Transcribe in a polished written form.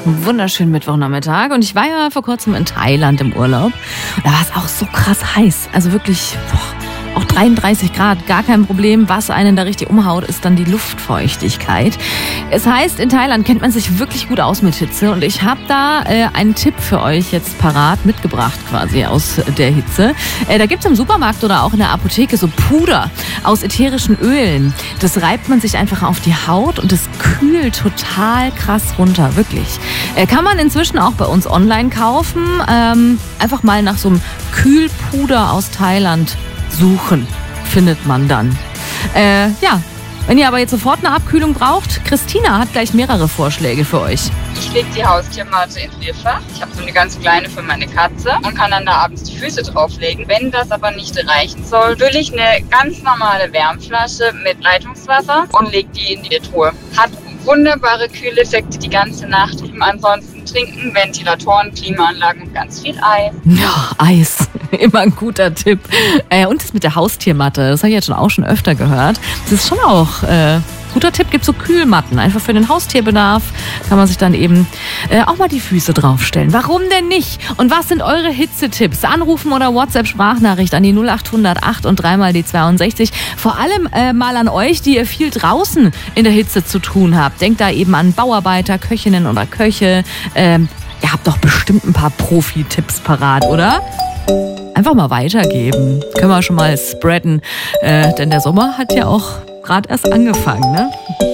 einen wunderschönen Mittwochnachmittag. Und ich war ja vor kurzem in Thailand im Urlaub. Und da war es auch so krass heiß. Also wirklich, auch 33 Grad, gar kein Problem. Was einen da richtig umhaut, ist dann die Luftfeuchtigkeit. Es heißt, in Thailand kennt man sich wirklich gut aus mit Hitze. Und ich habe da einen Tipp für euch jetzt parat mitgebracht quasi aus der Hitze. Da gibt es im Supermarkt oder auch in der Apotheke so Puder aus ätherischen Ölen. Das reibt man sich einfach auf die Haut und das kühlt total krass runter, wirklich. Kann man inzwischen auch bei uns online kaufen. Einfach mal nach so einem Kühlpuder aus Thailand suchen, findet man dann. Wenn ihr aber jetzt sofort eine Abkühlung braucht, Christina hat gleich mehrere Vorschläge für euch. Ich lege die Haustiermatte ins Bierfach. Ich habe so eine ganz kleine für meine Katze und kann dann da abends die Füße drauflegen. Wenn das aber nicht reichen soll, fülle ich eine ganz normale Wärmflasche mit Leitungswasser und lege die in die Truhe. Hat wunderbare Kühleffekte die ganze Nacht. Ansonsten trinken, Ventilatoren, Klimaanlagen und ganz viel Eis. Ja, Eis. Immer ein guter Tipp. Und das mit der Haustiermatte, das habe ich jetzt auch schon öfter gehört. Das ist schon auch guter Tipp. Gibt so Kühlmatten. Einfach für den Haustierbedarf kann man sich dann eben auch mal die Füße draufstellen. Warum denn nicht? Und was sind eure Hitzetipps? Anrufen oder WhatsApp-Sprachnachricht an die 0800 8 und 3 mal die 62. Vor allem mal an euch, die ihr viel draußen in der Hitze zu tun habt. Denkt da eben an Bauarbeiter, Köchinnen oder Köche. Ihr habt doch bestimmt ein paar Profi-Tipps parat, oder? Einfach mal weitergeben. Können wir schon mal spreaden. Denn der Sommer hat ja auch gerade erst angefangen, ne?